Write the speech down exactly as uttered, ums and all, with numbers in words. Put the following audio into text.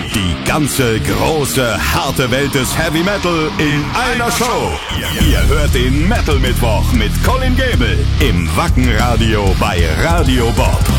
Die ganze große, harte Welt des Heavy Metal in einer Show. Ihr hört den Metal Mittwoch mit Colin Gable im Wacken Radio bei Radio Bob.